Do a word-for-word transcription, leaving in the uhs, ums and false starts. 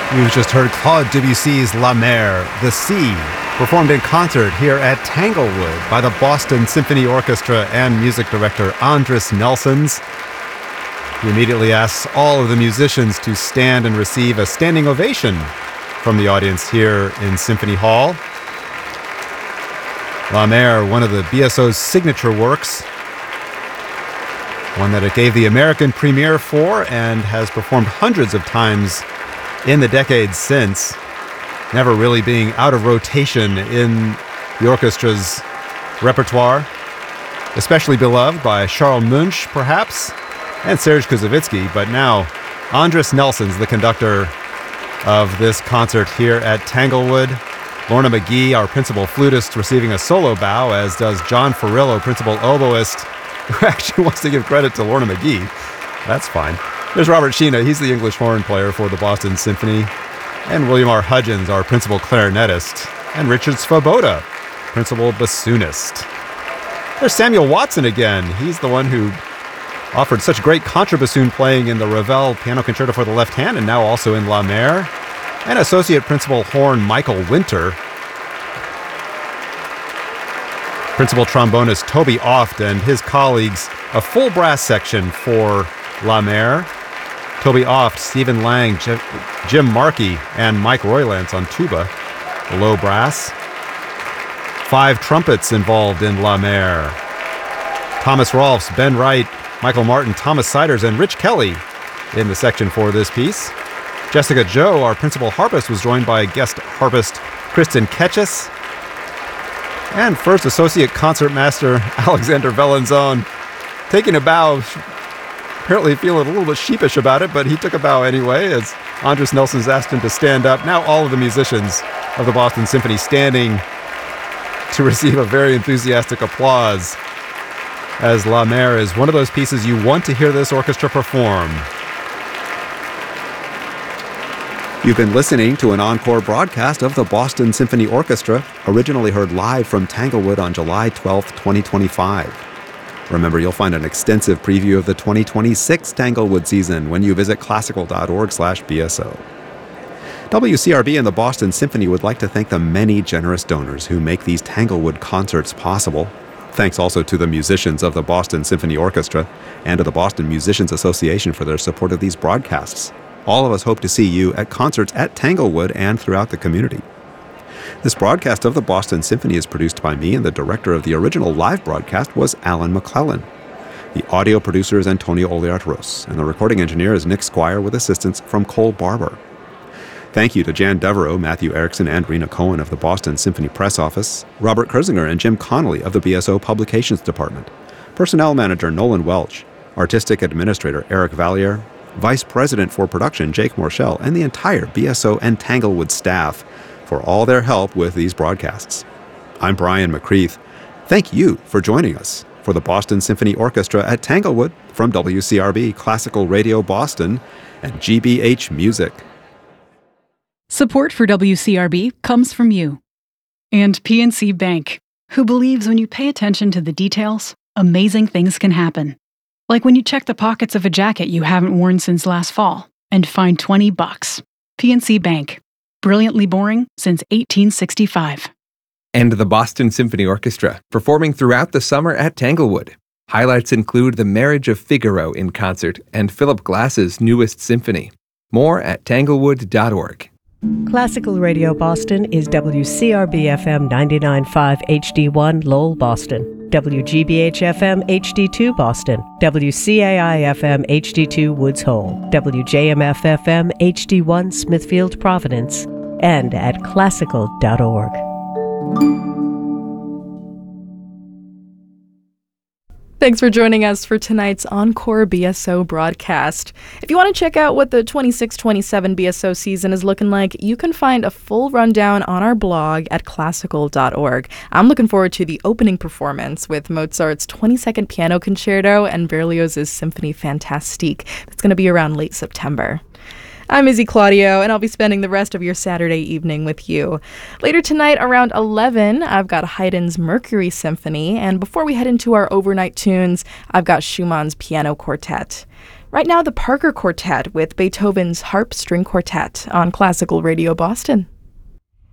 You've just heard Claude Debussy's La Mer, The Sea, performed in concert here at Tanglewood by the Boston Symphony Orchestra and music director Andris Nelsons. He immediately asks all of the musicians to stand and receive a standing ovation from the audience here in Symphony Hall. La Mer, one of the B S O's signature works, one that it gave the American premiere for and has performed hundreds of times in the decades since, never really being out of rotation in the orchestra's repertoire. Especially beloved by Charles Munch, perhaps, and Serge Koussevitzky, but now Andris Nelsons, the conductor of this concert here at Tanglewood. Lorna McGee, our principal flutist, receiving a solo bow, as does John Farillo, principal oboist, who actually wants to give credit to Lorna McGee. That's fine. There's Robert Sheena, he's the English horn player for the Boston Symphony, and William R. Hudgens, our principal clarinetist, and Richard Svoboda, principal bassoonist. There's Samuel Watson again. He's the one who offered such great contrabassoon playing in the Ravel Piano Concerto for the Left Hand, and now also in La Mer. And associate principal horn Michael Winter. Principal trombonist Toby Oft and his colleagues, a full brass section for La Mer. Toby Oft, Stephen Lang, J- Jim Markey, and Mike Roylance on tuba, the low brass. Five trumpets involved in La Mer. Thomas Rolfs, Ben Wright, Michael Martin, Thomas Siders, and Rich Kelly in the section for this piece. Jessica Joe, our principal harpist, was joined by guest harpist Kristen Ketchis. And first associate concertmaster Alexander Vellenzone, taking a bow, apparently feeling a little bit sheepish about it, but he took a bow anyway as Andris Nelsons asked him to stand up. Now all of the musicians of the Boston Symphony standing to receive a very enthusiastic applause, as La Mer is one of those pieces you want to hear this orchestra perform. You've been listening to an encore broadcast of the Boston Symphony Orchestra, originally heard live from Tanglewood on July twelfth, twenty twenty-five. Remember, you'll find an extensive preview of the twenty twenty-six Tanglewood season when you visit classical dot org slash B S O. W C R B and the Boston Symphony would like to thank the many generous donors who make these Tanglewood concerts possible. Thanks also to the musicians of the Boston Symphony Orchestra and to the Boston Musicians Association for their support of these broadcasts. All of us hope to see you at concerts at Tanglewood and throughout the community. This broadcast of the Boston Symphony is produced by me, and the director of the original live broadcast was Alan McClellan. The audio producer is Antonio Oliart-Ros, and the recording engineer is Nick Squire with assistance from Cole Barber. Thank you to Jan Devereaux, Matthew Erickson, and Rena Cohen of the Boston Symphony Press Office, Robert Kersinger and Jim Connolly of the B S O Publications Department, Personnel Manager Nolan Welch, Artistic Administrator Eric Valliere, Vice President for Production Jake Morshell, and the entire B S O and Tanglewood staff for all their help with these broadcasts. I'm Brian McCreath. Thank you for joining us for the Boston Symphony Orchestra at Tanglewood from W C R B Classical Radio Boston and G B H Music. Support for W C R B comes from you and P N C Bank, who believes when you pay attention to the details, amazing things can happen. Like when you check the pockets of a jacket you haven't worn since last fall and find twenty bucks. P N C Bank. Brilliantly boring since eighteen sixty-five. And the Boston Symphony Orchestra, performing throughout the summer at Tanglewood. Highlights include The Marriage of Figaro in concert and Philip Glass's newest symphony. More at tanglewood dot org. Classical Radio Boston is W C R B F M ninety-nine point five H D one Lowell, Boston, W G B H F M H D two Boston, W C A I F M H D two Woods Hole, W J M F F M H D one Smithfield, Providence, and at classical dot org. Thanks for joining us for tonight's Encore B S O broadcast. If you want to check out what the twenty-six twenty-seven B S O season is looking like, you can find a full rundown on our blog at classical dot org. I'm looking forward to the opening performance with Mozart's twenty-second Piano Concerto and Berlioz's Symphonie Fantastique. That's going to be around late September. I'm Izzy Claudio, and I'll be spending the rest of your Saturday evening with you. Later tonight, around eleven, I've got Haydn's Mercury Symphony, and before we head into our overnight tunes, I've got Schumann's Piano Quartet. Right now, the Parker Quartet with Beethoven's Harp String Quartet on Classical Radio Boston.